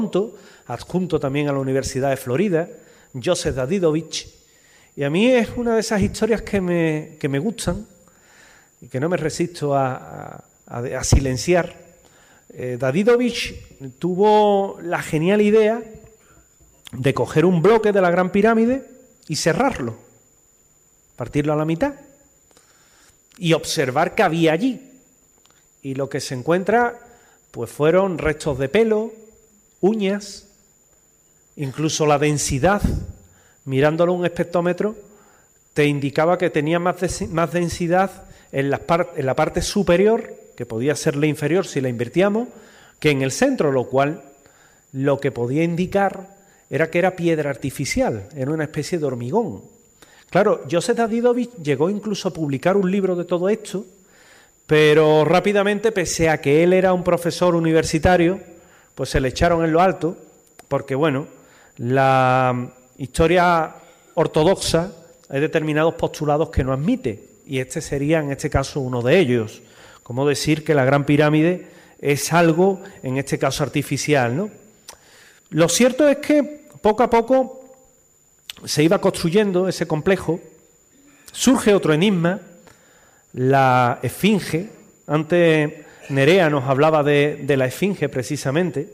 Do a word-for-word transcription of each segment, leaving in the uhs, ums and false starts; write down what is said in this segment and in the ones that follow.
adjunto también a la Universidad de Florida, Joseph Dadidovich, y a mí es una de esas historias que me, que me gustan y que no me resisto a, a, a silenciar. Eh, Dadidovich tuvo la genial idea de coger un bloque de la Gran Pirámide y cerrarlo, partirlo a la mitad y observar qué había allí. Y lo que se encuentra, pues fueron restos de pelo, uñas, incluso la densidad, mirándolo un espectrómetro, te indicaba que tenía más, de, más densidad en la, par, en la parte superior, que podía ser la inferior si la invertíamos, que en el centro, lo cual lo que podía indicar era que era piedra artificial, era una especie de hormigón. Claro, Joseph Dadidovich llegó incluso a publicar un libro de todo esto, pero rápidamente, pese a que él era un profesor universitario, pues se le echaron en lo alto, porque bueno, la historia ortodoxa hay determinados postulados que no admite, y este sería en este caso uno de ellos, como decir que la Gran Pirámide es algo, en este caso artificial, ¿no? Lo cierto es que poco a poco se iba construyendo ese complejo, surge otro enigma, la Esfinge. Antes Nerea nos hablaba de, de la Esfinge precisamente.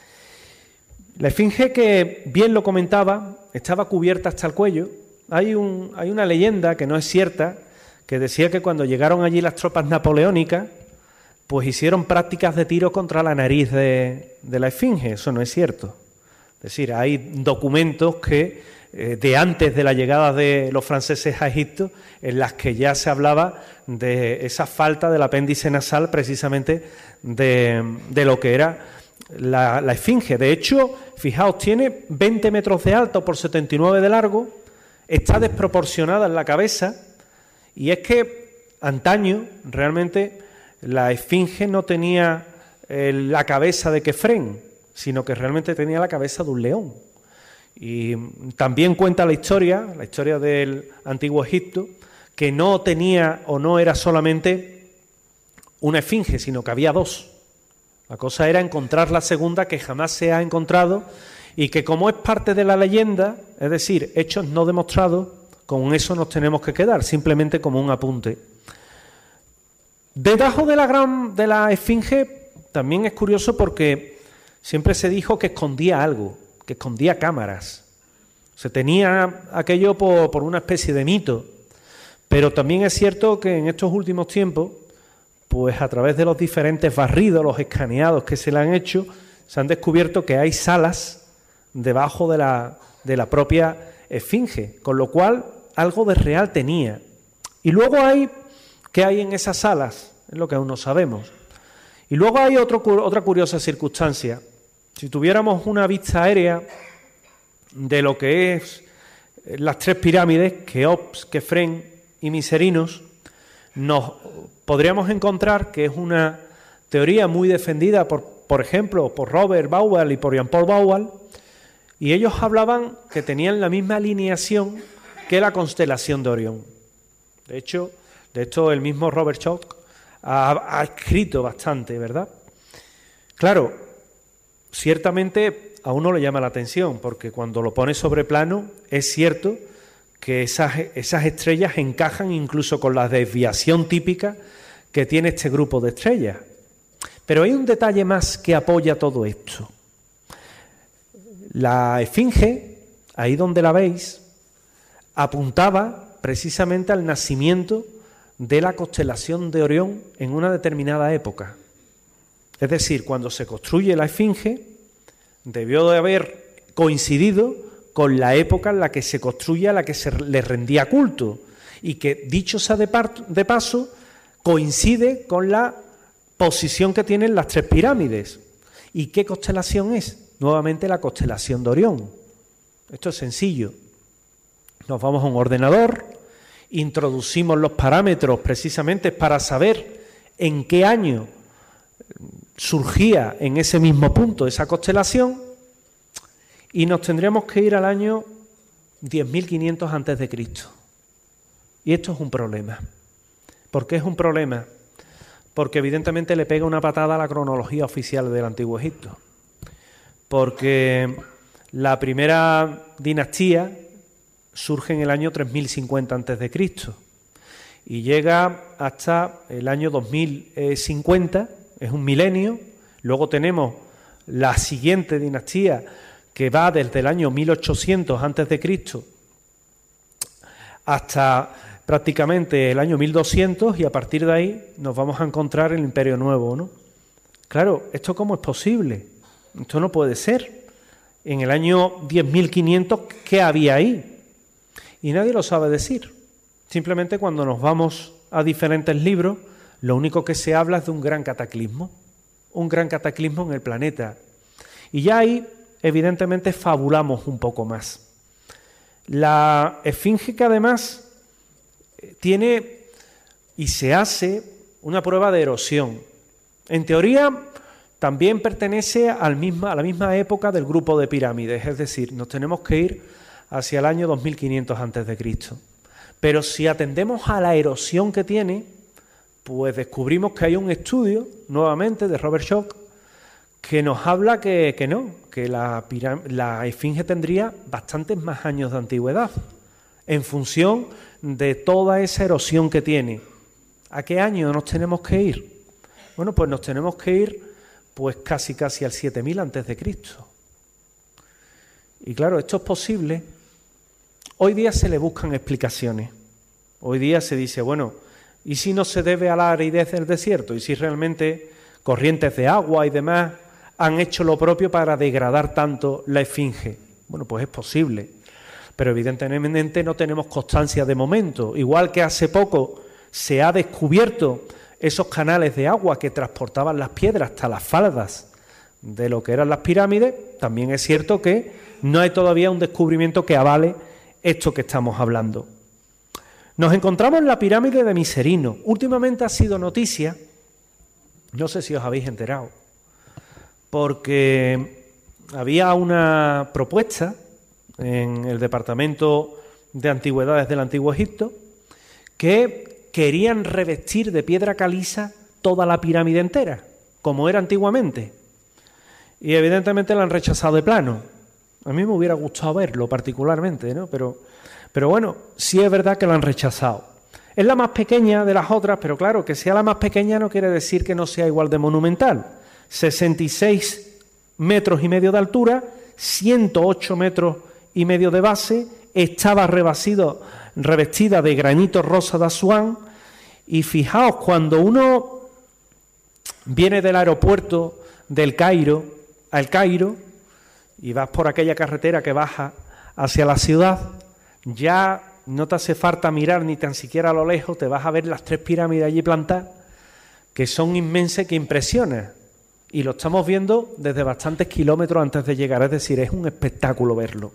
La Esfinge, que bien lo comentaba, estaba cubierta hasta el cuello. Hay, un, hay una leyenda que no es cierta, que decía que cuando llegaron allí las tropas napoleónicas, pues hicieron prácticas de tiro contra la nariz de, de la Esfinge. Eso no es cierto. Es decir, hay documentos que eh, de antes de la llegada de los franceses a Egipto, en las que ya se hablaba de esa falta del apéndice nasal, precisamente de, de lo que era la, la Esfinge. De hecho, fijaos, tiene veinte metros de alto por setenta y nueve de largo, está desproporcionada en la cabeza, y es que antaño realmente la Esfinge no tenía eh, la cabeza de Kefren, sino que realmente tenía la cabeza de un león. Y también cuenta la historia, la historia del Antiguo Egipto, que no tenía o no era solamente una esfinge, sino que había dos. La cosa era encontrar la segunda, que jamás se ha encontrado, y que como es parte de la leyenda, es decir, hechos no demostrados, con eso nos tenemos que quedar, simplemente como un apunte. Debajo de la, gran, de la esfinge también es curioso porque siempre se dijo que escondía algo, que escondía cámaras. Se tenía aquello por, por una especie de mito, pero también es cierto que en estos últimos tiempos, pues a través de los diferentes barridos, los escaneados que se le han hecho, se han descubierto que hay salas debajo de la, de la propia esfinge, con lo cual algo de real tenía. Y luego hay, ¿qué hay en esas salas? Es lo que aún no sabemos. Y luego hay otro, otra curiosa circunstancia. Si tuviéramos una vista aérea de lo que es las tres pirámides, Keops, Kefren y Miserinos, nos podríamos encontrar que es una teoría muy defendida, por, por ejemplo, por Robert Bauer y por Jean-Paul Bauer, y ellos hablaban que tenían la misma alineación que la constelación de Orión. De hecho, de esto el mismo Robert Schoch ha, ha escrito bastante, ¿verdad? Claro, ciertamente a uno le llama la atención, porque cuando lo pone sobre plano, es cierto que esas, esas estrellas encajan incluso con la desviación típica que tiene este grupo de estrellas. Pero hay un detalle más que apoya todo esto. La esfinge, ahí donde la veis, apuntaba precisamente al nacimiento de la constelación de Orión en una determinada época. Es decir, cuando se construye la esfinge, debió de haber coincidido con la época en la que se construye, a la que se le rendía culto, y que, dicho sea de, par- de paso, coincide con la posición que tienen las tres pirámides. ¿Y qué constelación es? Nuevamente la constelación de Orión. Esto es sencillo. Nos vamos a un ordenador, introducimos los parámetros precisamente para saber en qué año surgía en ese mismo punto esa constelación, y nos tendríamos que ir al año diez mil quinientos antes de Cristo. Y esto es un problema. ¿Por qué es un problema? Porque evidentemente le pega una patada a la cronología oficial del Antiguo Egipto. porque la primera dinastía surge en el año tres mil cincuenta antes de Cristo y llega hasta el año dos mil cincuenta, es un milenio. Luego tenemos la siguiente dinastía que va desde el año mil ochocientos antes de Cristo hasta prácticamente el año mil doscientos, y a partir de ahí nos vamos a encontrar el Imperio Nuevo, ¿no? Claro, ¿esto cómo es posible? Esto no puede ser. En el año diez mil quinientos, ¿qué había ahí? Y nadie lo sabe decir. Simplemente cuando nos vamos a diferentes libros, lo único que se habla es de un gran cataclismo, un gran cataclismo en el planeta. Y ya ahí, evidentemente, fabulamos un poco más. La esfinge, que además tiene y se hace una prueba de erosión. En teoría, también pertenece al misma, a la misma época del grupo de pirámides, es decir, nos tenemos que ir hacia el año dos mil quinientos antes de Cristo. Pero si atendemos a la erosión que tiene, pues descubrimos que hay un estudio, nuevamente, de Robert Schoch, que nos habla que, que no, que la, la esfinge tendría bastantes más años de antigüedad, en función de toda esa erosión que tiene. ¿A qué año nos tenemos que ir? Bueno, pues nos tenemos que ir pues casi casi al siete mil antes de Cristo. Y claro, esto es posible. Hoy día se le buscan explicaciones. Hoy día se dice, bueno, ¿y si no se debe a la aridez del desierto? ¿Y si realmente corrientes de agua y demás han hecho lo propio para degradar tanto la esfinge? Bueno, pues es posible, pero evidentemente no tenemos constancia de momento. Igual que hace poco se ha descubierto esos canales de agua que transportaban las piedras hasta las faldas de lo que eran las pirámides, también es cierto que no hay todavía un descubrimiento que avale esto que estamos hablando. Nos encontramos en la pirámide de Miserino. Últimamente ha sido noticia, no sé si os habéis enterado, porque había una propuesta en el Departamento de Antigüedades del Antiguo Egipto que querían revestir de piedra caliza toda la pirámide entera, como era antiguamente. Y evidentemente la han rechazado de plano. A mí me hubiera gustado verlo particularmente, ¿no? Pero, pero bueno, sí es verdad que la han rechazado. Es la más pequeña de las otras, pero claro, que sea la más pequeña no quiere decir que no sea igual de monumental. sesenta y seis metros y medio de altura, ciento ocho metros y medio de base, estaba rebasido, revestida de granito rosa de Asuán, y fijaos, cuando uno viene del aeropuerto del Cairo al Cairo y vas por aquella carretera que baja hacia la ciudad, ya no te hace falta mirar ni tan siquiera a lo lejos, te vas a ver las tres pirámides allí plantadas, que son inmensas, que impresionan. Y lo estamos viendo desde bastantes kilómetros antes de llegar, es decir, es un espectáculo verlo.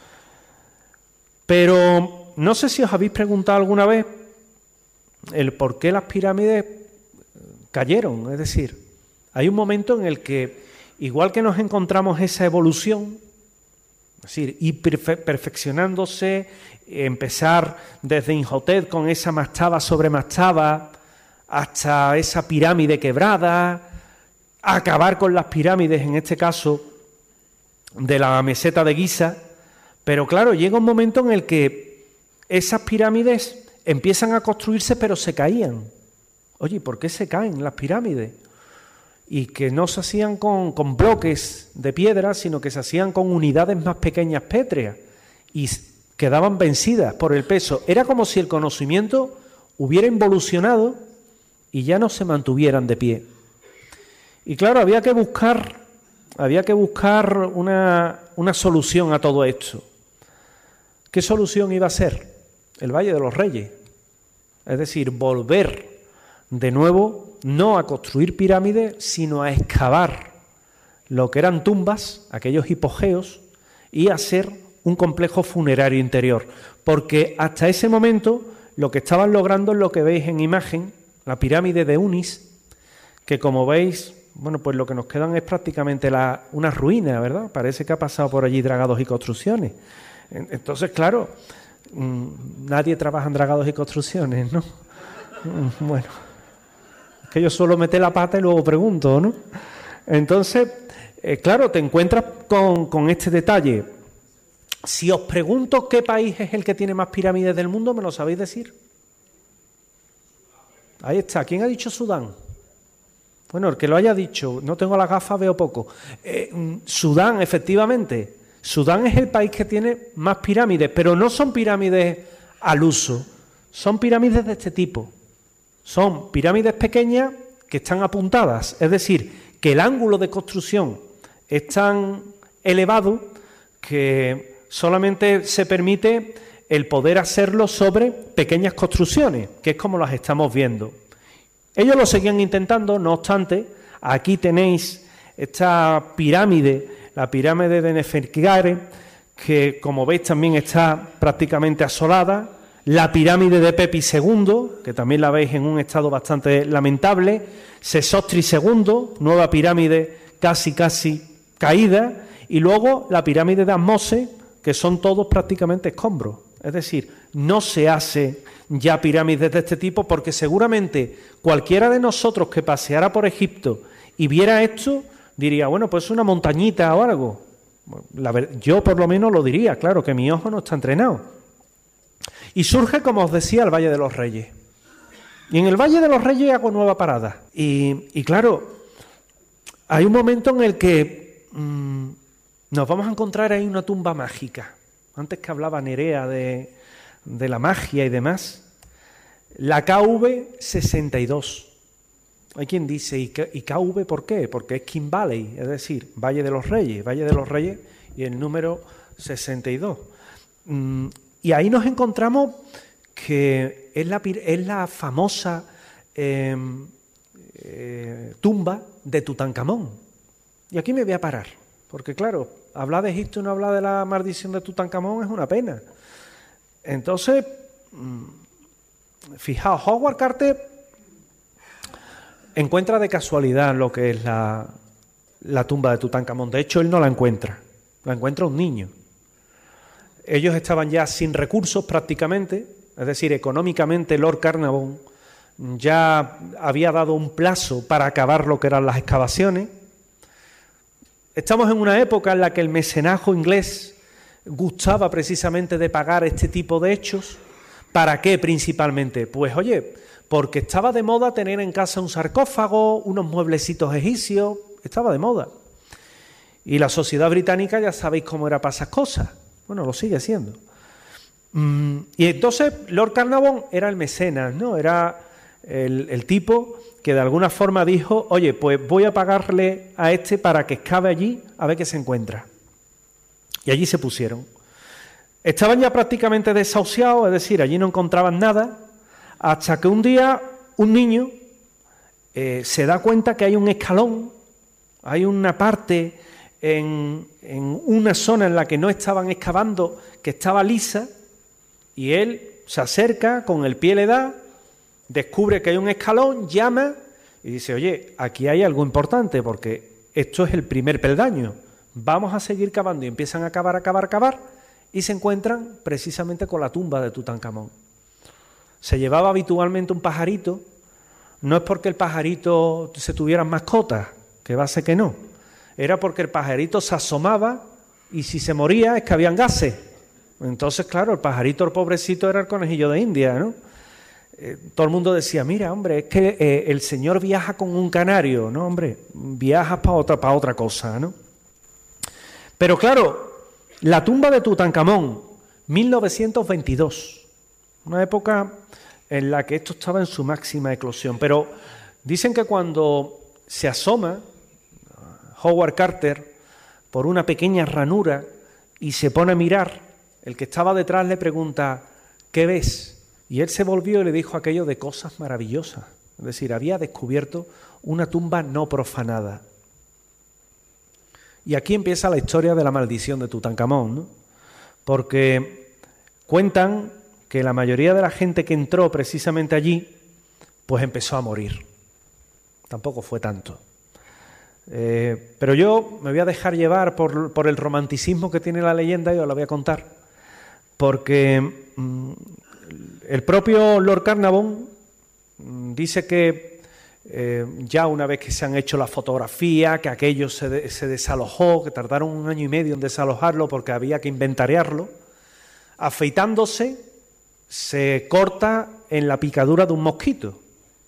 Pero no sé si os habéis preguntado alguna vez el por qué las pirámides cayeron. Es decir, hay un momento en el que, igual que nos encontramos esa evolución, es decir, ir perfeccionándose, empezar desde Imhotep con esa mastaba sobre mastaba, hasta esa pirámide quebrada, acabar con las pirámides, en este caso, de la meseta de Giza. Pero claro, llega un momento en el que esas pirámides empiezan a construirse, pero se caían. Oye, ¿por qué se caen las pirámides? Y que no se hacían con, con bloques de piedra, sino que se hacían con unidades más pequeñas pétreas y quedaban vencidas por el peso. Era como si el conocimiento hubiera involucionado y ya no se mantuvieran de pie. Y claro, había que buscar, había que buscar una, una solución a todo esto. ¿Qué solución iba a ser? El Valle de los Reyes. Es decir, volver de nuevo no a construir pirámides, sino a excavar lo que eran tumbas, aquellos hipogeos, y hacer un complejo funerario interior. Porque hasta ese momento lo que estaban logrando es lo que veis en imagen, la pirámide de Unis, que como veis, bueno, pues lo que nos quedan es prácticamente la, una ruina, ¿verdad? Parece que ha pasado por allí dragados y construcciones. Entonces, claro, nadie trabaja en dragados y construcciones, ¿no? Bueno, es que yo suelo meter la pata y luego pregunto, ¿no? Entonces, eh, claro, te encuentras con, con este detalle. Si os pregunto qué país es el que tiene más pirámides del mundo, ¿me lo sabéis decir? Ahí está. ¿Quién ha dicho Sudán? Bueno, el que lo haya dicho, no tengo las gafas, veo poco. Eh, Sudán, efectivamente. Sudán es el país que tiene más pirámides, pero no son pirámides al uso, son pirámides de este tipo. Son pirámides pequeñas que están apuntadas, es decir, que el ángulo de construcción es tan elevado que solamente se permite el poder hacerlo sobre pequeñas construcciones, que es como las estamos viendo. Ellos lo seguían intentando, no obstante, aquí tenéis esta pirámide, la pirámide de Nefertari, que como veis también está prácticamente asolada, la pirámide de Pepi segundo, que también la veis en un estado bastante lamentable, Sesostri segundo, nueva pirámide casi casi caída, y luego la pirámide de Ahmose, que son todos prácticamente escombros. Es decir, no se hace ya pirámides de este tipo porque seguramente cualquiera de nosotros que paseara por Egipto y viera esto, diría, bueno, pues una montañita o algo. La ver- yo por lo menos lo diría, claro, que mi ojo no está entrenado. Y surge, como os decía, el Valle de los Reyes. Y en el Valle de los Reyes hago nueva parada. Y, y claro, hay un momento en el que mmm, nos vamos a encontrar ahí una tumba mágica. Antes que hablaba Nerea de, de la magia y demás. La K V sesenta y dos. Hay quien dice, ¿y, K, ¿y K V por qué? Porque es King Valley, es decir, Valle de los Reyes, Valle de los Reyes y el número sesenta y dos. Mm, y ahí nos encontramos que es la, es la famosa eh, eh, tumba de Tutankamón. Y aquí me voy a parar, porque claro, hablar de Egipto y no hablar de la maldición de Tutankamón es una pena. Entonces, fijaos, Howard Carter encuentra de casualidad lo que es la, la tumba de Tutankamón. De hecho, él no la encuentra, la encuentra un niño. Ellos estaban ya sin recursos prácticamente, es decir, económicamente Lord Carnarvon ya había dado un plazo para acabar lo que eran las excavaciones. Estamos en una época en la que el mecenazgo inglés gustaba precisamente de pagar este tipo de hechos. ¿Para qué principalmente? Pues oye, porque estaba de moda tener en casa un sarcófago, unos mueblecitos egipcios, estaba de moda. Y la sociedad británica ya sabéis cómo era para esas cosas. Bueno, lo sigue siendo. Mm, y entonces Lord Carnarvon era el mecenas, ¿no? Era el, el tipo que de alguna forma dijo, oye, pues voy a pagarle a este para que excave allí a ver qué se encuentra. Y allí se pusieron. Estaban ya prácticamente desahuciados, es decir, allí no encontraban nada, hasta que un día un niño eh, se da cuenta que hay un escalón, hay una parte en, en una zona en la que no estaban excavando, que estaba lisa, y él se acerca, con el pie le da, descubre que hay un escalón, llama y dice, oye, aquí hay algo importante porque esto es el primer peldaño, vamos a seguir cavando. Y empiezan a cavar, a cavar, a cavar y se encuentran precisamente con la tumba de Tutankamón. Se llevaba habitualmente un pajarito, no es porque el pajarito se tuviera mascotas, que va a ser que no, era porque el pajarito se asomaba y si se moría es que habían gases. Entonces, claro, el pajarito, el pobrecito, era el conejillo de India, ¿no? Eh, todo el mundo decía, mira, hombre, es que eh, el señor viaja con un canario, ¿no, hombre? Viajas para otra, para otra cosa, ¿no? Pero claro, la tumba de Tutankamón, mil novecientos veintidós, una época en la que esto estaba en su máxima eclosión, pero dicen que cuando se asoma Howard Carter por una pequeña ranura y se pone a mirar, el que estaba detrás le pregunta, ¿qué ves? Y él se volvió y le dijo aquello de cosas maravillosas. Es decir, había descubierto una tumba no profanada. Y aquí empieza la historia de la maldición de Tutankamón, ¿no? Porque cuentan que la mayoría de la gente que entró precisamente allí, pues empezó a morir. Tampoco fue tanto. Eh, pero yo me voy a dejar llevar por, por el romanticismo que tiene la leyenda y os la voy a contar. Porque mmm, el propio Lord Carnarvon dice que eh, ya una vez que se han hecho las fotografías, que aquello se, de, se desalojó, que tardaron un año y medio en desalojarlo porque había que inventariarlo, afeitándose se corta en la picadura de un mosquito.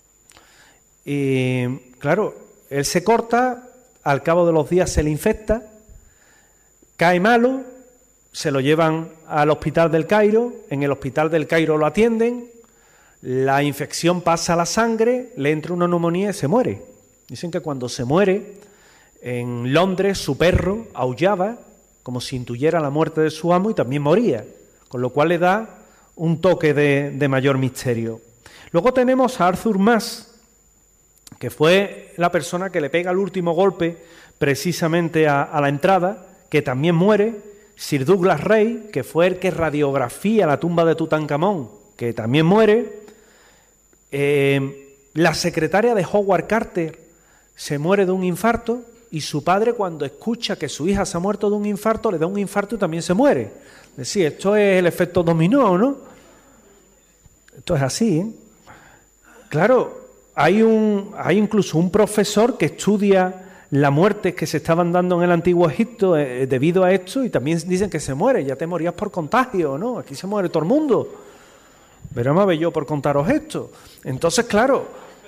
Y claro, él se corta, al cabo de los días se le infecta, cae malo, se lo llevan al hospital del Cairo, en el hospital del Cairo lo atienden, la infección pasa a la sangre, le entra una neumonía y se muere. Dicen que cuando se muere, en Londres su perro aullaba como si intuyera la muerte de su amo y también moría, con lo cual le da un toque de, de mayor misterio. Luego tenemos a Arthur Mas, que fue la persona que le pega el último golpe precisamente a, a la entrada, que también muere. Sir Douglas Rey, que fue el que radiografía la tumba de Tutankamón, que también muere. Eh, la secretaria de Howard Carter se muere de un infarto y su padre, cuando escucha que su hija se ha muerto de un infarto, le da un infarto y también se muere. Es decir, esto es el efecto dominó, ¿no? Esto es así, ¿eh? Claro, hay, un, hay incluso un profesor que estudia las muertes que se estaban dando en el Antiguo Egipto eh, debido a esto, y también dicen que se muere, ya te morías por contagio, ¿no? Aquí se muere todo el mundo. Veremos a ver yo por contaros esto. Entonces, claro,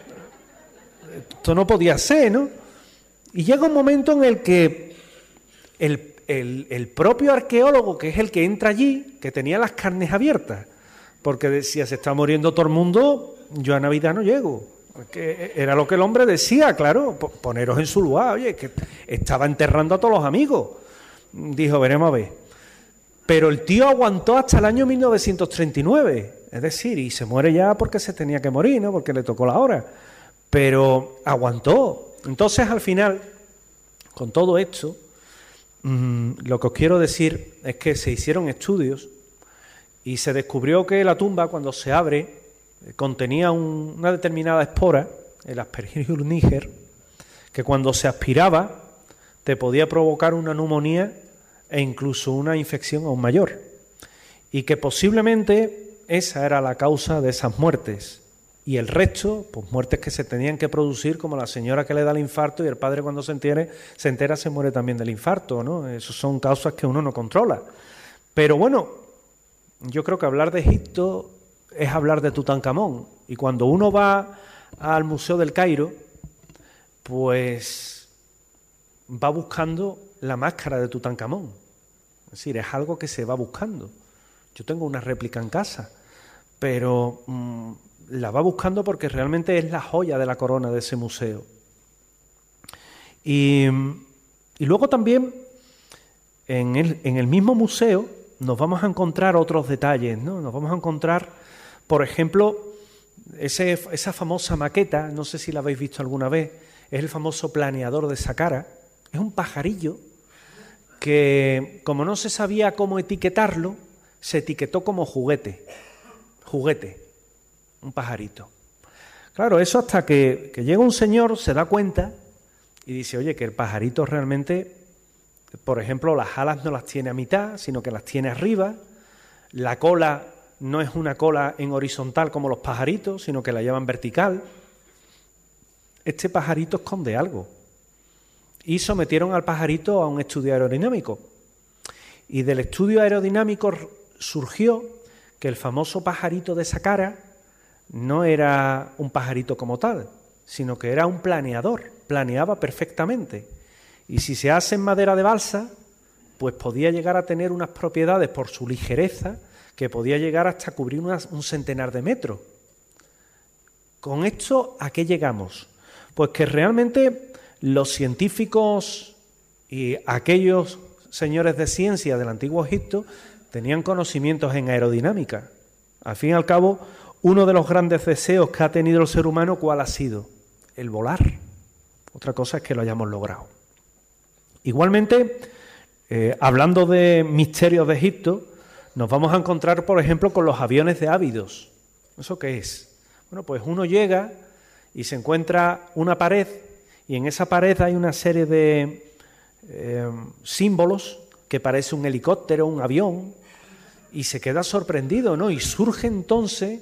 esto no podía ser, ¿no? Y llega un momento en el que el, el, el propio arqueólogo, que es el que entra allí, que tenía las carnes abiertas, porque decía, se está muriendo todo el mundo, yo a Navidad no llego. Que era lo que el hombre decía, claro, poneros en su lugar. Oye, que estaba enterrando a todos los amigos. Dijo, veremos a ver. Pero el tío aguantó hasta el año mil novecientos treinta y nueve, es decir, y se muere ya porque se tenía que morir, ¿no? Porque le tocó la hora. Pero aguantó. Entonces, al final, con todo esto, mmm, lo que os quiero decir es que se hicieron estudios y se descubrió que la tumba, cuando se abre, contenía un, una determinada espora, el Aspergillus niger, que cuando se aspiraba te podía provocar una neumonía e incluso una infección aún mayor, y que posiblemente esa era la causa de esas muertes, y el resto, pues muertes que se tenían que producir, como la señora que le da el infarto y el padre cuando se entera se, entera, se muere también del infarto, ¿no? Esas son causas que uno no controla. Pero bueno, yo creo que hablar de Egipto es hablar de Tutankamón, y cuando uno va al Museo del Cairo, pues va buscando la máscara de Tutankamón. Es decir, es algo que se va buscando. Yo tengo una réplica en casa, pero mmm, la va buscando porque realmente es la joya de la corona de ese museo. Y, y luego también en el, en el mismo museo nos vamos a encontrar otros detalles, ¿no? Nos vamos a encontrar, por ejemplo, ese, esa famosa maqueta, no sé si la habéis visto alguna vez, es el famoso planeador de Saqqara. Es un pajarillo que, como no se sabía cómo etiquetarlo, se etiquetó como juguete. Juguete, un pajarito. Claro, eso hasta que, que llega un señor, se da cuenta y dice, oye, que el pajarito realmente, por ejemplo, las alas no las tiene a mitad, sino que las tiene arriba, la cola no es una cola en horizontal como los pajaritos, sino que la llevan vertical. Este pajarito esconde algo. Y sometieron al pajarito a un estudio aerodinámico. Y del estudio aerodinámico surgió que el famoso pajarito de Saqqara no era un pajarito como tal, sino que era un planeador, planeaba perfectamente. Y si se hace en madera de balsa, pues podía llegar a tener unas propiedades por su ligereza que podía llegar hasta cubrir unas, un centenar de metros. ¿Con esto a qué llegamos? Pues que realmente los científicos y aquellos señores de ciencia del Antiguo Egipto tenían conocimientos en aerodinámica. Al fin y al cabo, uno de los grandes deseos que ha tenido el ser humano, ¿cuál ha sido? El volar. Otra cosa es que lo hayamos logrado. Igualmente, eh, hablando de misterios de Egipto, nos vamos a encontrar, por ejemplo, con los aviones de Ábidos. ¿Eso qué es? Bueno, pues uno llega y se encuentra una pared, y en esa pared hay una serie de eh, símbolos que parece un helicóptero, un avión, y se queda sorprendido, ¿no? Y surge entonces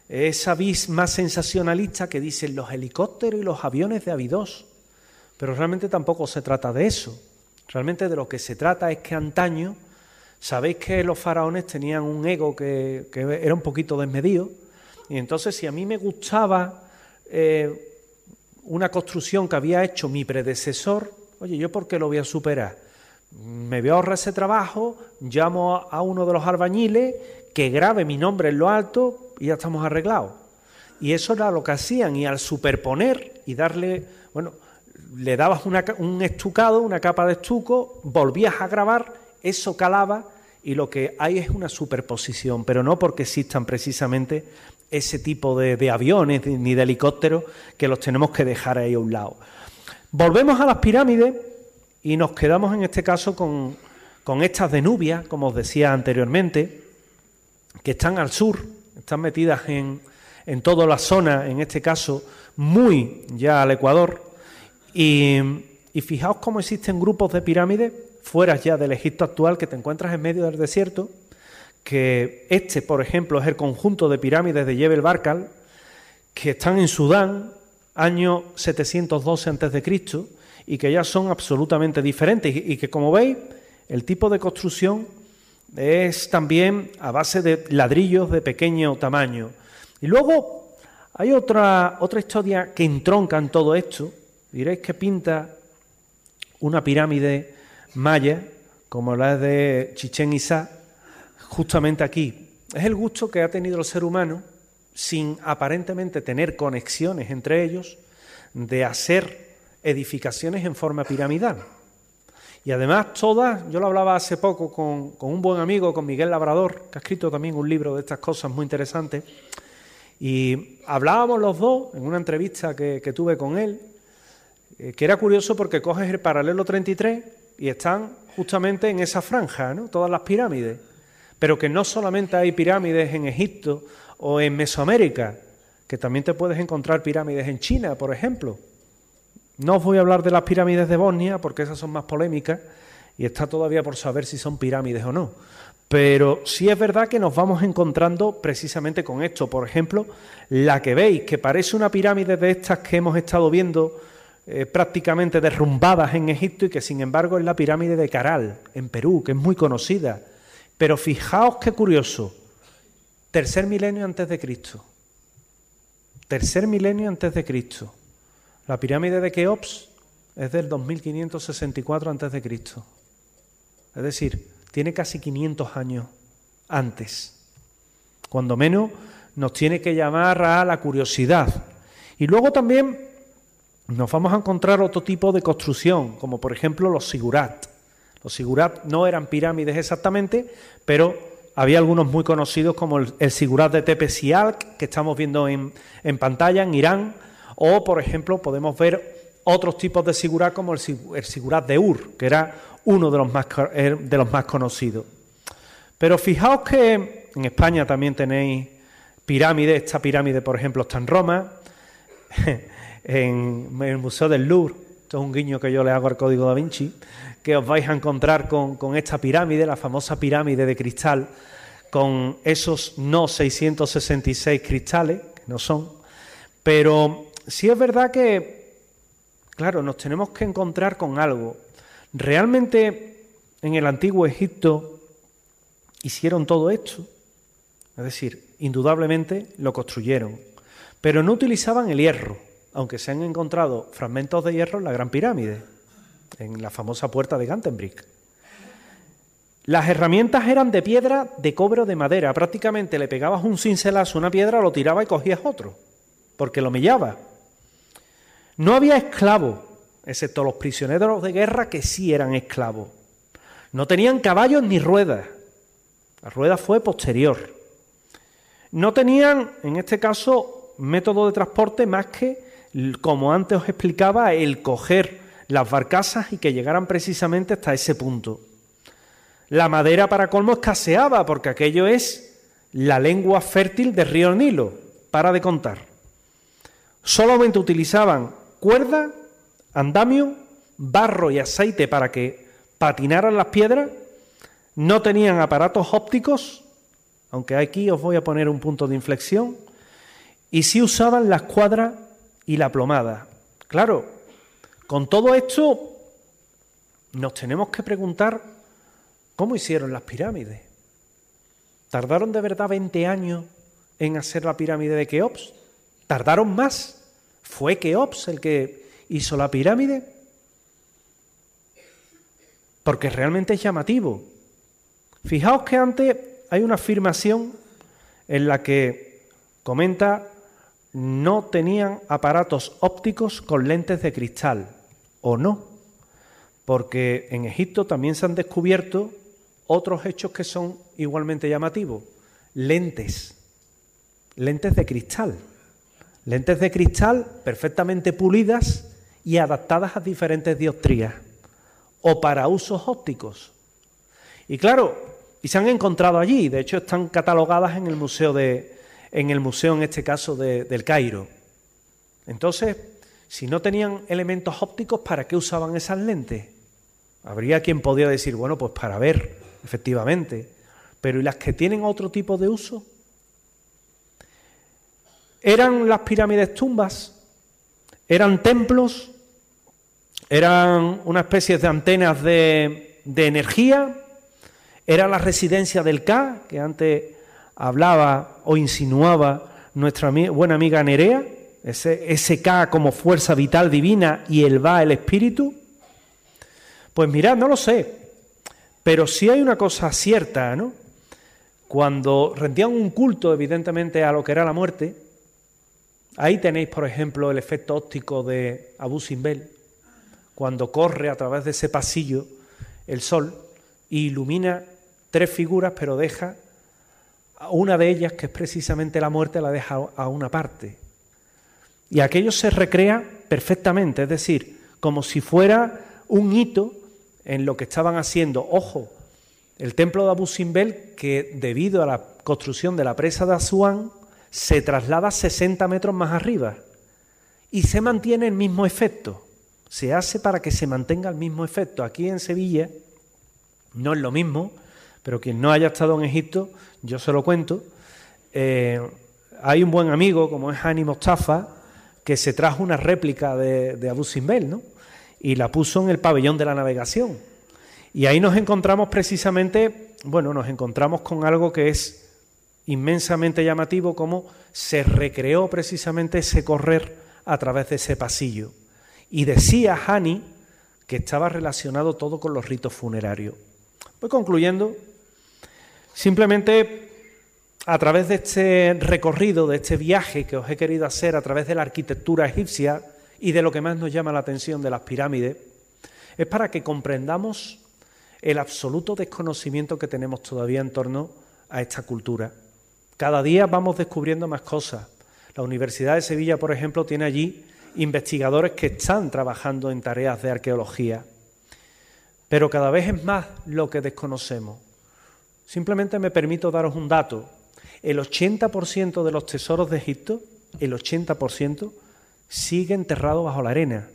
esa vis más sensacionalista que dicen los helicópteros y los aviones de Abidos. Pero realmente tampoco se trata de eso. Realmente de lo que se trata es que antaño, sabéis que los faraones tenían un ego que, que era un poquito desmedido, y entonces si a mí me gustaba eh, una construcción que había hecho mi predecesor, oye, ¿yo por qué lo voy a superar? Me voy a ahorrar ese trabajo, llamo a uno de los albañiles que grabe mi nombre en lo alto y ya estamos arreglados. Y eso era lo que hacían, y al superponer y darle, bueno, le dabas una, un estucado, una capa de estuco, volvías a grabar, eso calaba y lo que hay es una superposición, pero no porque existan precisamente ese tipo de, de aviones ni de helicópteros que los tenemos que dejar ahí a un lado. Volvemos a las pirámides y nos quedamos en este caso con, con estas de Nubia, como os decía anteriormente, que están al sur, están metidas en, en toda la zona, en este caso muy ya al Ecuador, y, y fijaos cómo existen grupos de pirámides fuera ya del Egipto actual, que te encuentras en medio del desierto, que este, por ejemplo, es el conjunto de pirámides de Jebel Barkal, que están en Sudán, año setecientos doce antes de Cristo, y que ya son absolutamente diferentes, y, y que, como veis, el tipo de construcción es también a base de ladrillos de pequeño tamaño. Y luego hay otra, otra historia que entronca en todo esto. Diréis que pinta una pirámide maya, como la de Chichén Itzá, justamente aquí. Es el gusto que ha tenido el ser humano, sin aparentemente tener conexiones entre ellos, de hacer edificaciones en forma piramidal. Y además todas, yo lo hablaba hace poco con, con un buen amigo, con Miguel Labrador, que ha escrito también un libro de estas cosas muy interesantes, y hablábamos los dos en una entrevista que, que tuve con él, eh, que era curioso porque coges el paralelo treinta y tres y están justamente en esa franja, ¿no?, todas las pirámides, pero que no solamente hay pirámides en Egipto o en Mesoamérica, que también te puedes encontrar pirámides en China, por ejemplo. No os voy a hablar de las pirámides de Bosnia, porque esas son más polémicas y está todavía por saber si son pirámides o no. Pero sí es verdad que nos vamos encontrando precisamente con esto. Por ejemplo, la que veis, que parece una pirámide de estas que hemos estado viendo eh, prácticamente derrumbadas en Egipto, y que sin embargo es la pirámide de Caral, en Perú, que es muy conocida. Pero fijaos qué curioso, tercer milenio antes de Cristo. Tercer milenio antes de Cristo. La pirámide de Keops es del dos mil quinientos sesenta y cuatro antes de Cristo. Es decir, tiene casi quinientos años antes. Cuando menos nos tiene que llamar a la curiosidad. Y luego también nos vamos a encontrar otro tipo de construcción, como por ejemplo los sigurat. Los sigurat no eran pirámides exactamente, pero había algunos muy conocidos como el, el sigurat de Tepe Sialk, que estamos viendo en, en pantalla, en Irán, o por ejemplo podemos ver otros tipos de sigurat como el, el sigurat de Ur, que era uno de los, más, de los más conocidos. Pero fijaos que en España también tenéis pirámides. Esta pirámide, por ejemplo, está en Roma, en el Museo del Louvre. Esto es un guiño que yo le hago al Código Da Vinci, que os vais a encontrar con, con esta pirámide, la famosa pirámide de cristal, con esos no seiscientos sesenta y seis cristales, que no son, pero sí es verdad que, claro, nos tenemos que encontrar con algo. Realmente en el antiguo Egipto hicieron todo esto, es decir, indudablemente lo construyeron, pero no utilizaban el hierro, aunque se han encontrado fragmentos de hierro en la Gran Pirámide, en la famosa puerta de Gantenbrink. Las herramientas eran de piedra, de cobre o de madera. Prácticamente le pegabas un cincelazo a una piedra, lo tiraba y cogías otro, porque lo mellaba. No había esclavos, excepto los prisioneros de guerra, que sí eran esclavos. No tenían caballos ni ruedas. La rueda fue posterior. No tenían, en este caso, método de transporte más que, como antes os explicaba, el coger las barcazas y que llegaran precisamente hasta ese punto. La madera, para colmo, escaseaba, porque aquello es la lengua fértil del río Nilo, para de contar. Solamente utilizaban cuerda, andamio, barro y aceite para que patinaran las piedras. No tenían aparatos ópticos, aunque aquí os voy a poner un punto de inflexión. y sí usaban la escuadra y la plomada. Claro, con todo esto nos tenemos que preguntar cómo hicieron las pirámides. ¿Tardaron de verdad veinte años en hacer la pirámide de Keops? ¿Tardaron más? ¿Fue Keops el que hizo la pirámide? Porque realmente es llamativo. Fijaos que antes hay una afirmación en la que comenta: no tenían aparatos ópticos con lentes de cristal, ¿o no? Porque en Egipto también se han descubierto otros hechos que son igualmente llamativos. Lentes, lentes de cristal, lentes de cristal perfectamente pulidas y adaptadas a diferentes dioptrías, o para usos ópticos. Y claro, y se han encontrado allí, de hecho están catalogadas en el museo de en el museo, en este caso, de, del Cairo. Entonces, si no tenían elementos ópticos, ¿para qué usaban esas lentes? Habría quien podría decir, bueno, pues para ver, efectivamente. Pero ¿y las que tienen otro tipo de uso? ¿Eran las pirámides tumbas? ¿Eran templos? ¿Eran una especie de antenas de, de energía? ¿Era la residencia del Ka, que antes hablaba o insinuaba nuestra buena amiga Nerea, ese, ese Ka como fuerza vital divina y el Va, el espíritu? Pues mirad, no lo sé, pero sí hay una cosa cierta, ¿no? Cuando rendían un culto, evidentemente, a lo que era la muerte, ahí tenéis, por ejemplo, el efecto óptico de Abu Simbel, cuando corre a través de ese pasillo el sol y ilumina tres figuras, pero deja una de ellas, que es precisamente la muerte, la deja a una parte. Y aquello se recrea perfectamente, es decir, como si fuera un hito en lo que estaban haciendo. Ojo, el templo de Abu Simbel, que debido a la construcción de la presa de Asuán, se traslada sesenta metros más arriba y se mantiene el mismo efecto. Se hace para que se mantenga el mismo efecto. Aquí en Sevilla no es lo mismo, pero quien no haya estado en Egipto, yo se lo cuento. Eh, hay un buen amigo, como es Hani Mostafa, que se trajo una réplica de, de Abu Simbel, ¿no? Y la puso en el pabellón de la navegación. Y ahí nos encontramos precisamente, bueno, nos encontramos con algo que es inmensamente llamativo, como se recreó precisamente ese correr a través de ese pasillo. Y decía Hani que estaba relacionado todo con los ritos funerarios. Voy concluyendo. Simplemente, a través de este recorrido, de este viaje que os he querido hacer a través de la arquitectura egipcia y de lo que más nos llama la atención de las pirámides, es para que comprendamos el absoluto desconocimiento que tenemos todavía en torno a esta cultura. Cada día vamos descubriendo más cosas. La Universidad de Sevilla, por ejemplo, tiene allí investigadores que están trabajando en tareas de arqueología. Pero cada vez es más lo que desconocemos. Simplemente me permito daros un dato. El ochenta por ciento de los tesoros de Egipto, el ochenta por ciento, sigue enterrado bajo la arena.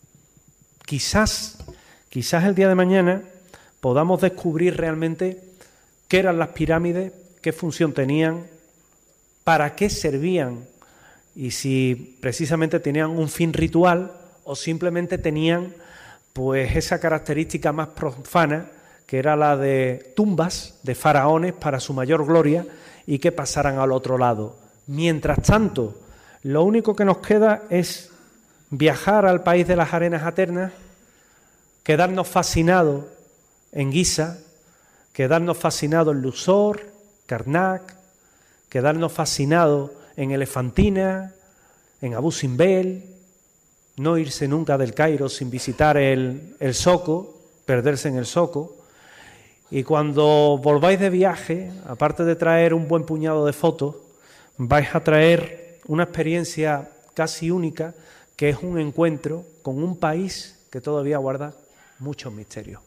Quizás, quizás el día de mañana podamos descubrir realmente qué eran las pirámides, qué función tenían, para qué servían y si precisamente tenían un fin ritual o simplemente tenían pues esa característica más profana, que era la de tumbas de faraones para su mayor gloria y que pasaran al otro lado. Mientras tanto, lo único que nos queda es viajar al país de las arenas eternas, quedarnos fascinados en Giza, quedarnos fascinados en Luxor, Karnak, quedarnos fascinados en Elefantina, en Abu Simbel, no irse nunca del Cairo sin visitar el, el Zoco, perderse en el Zoco. Y cuando volváis de viaje, aparte de traer un buen puñado de fotos, vais a traer una experiencia casi única, que es un encuentro con un país que todavía guarda muchos misterios.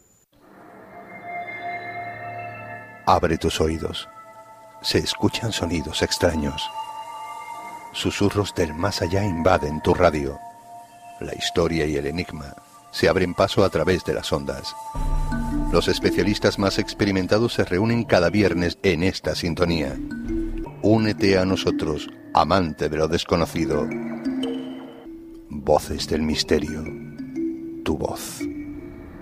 Abre tus oídos. Se escuchan sonidos extraños. Susurros del más allá invaden tu radio. La historia y el enigma se abren paso a través de las ondas. Los especialistas más experimentados se reúnen cada viernes en esta sintonía. Únete a nosotros, amante de lo desconocido. Voces del misterio. Tu voz.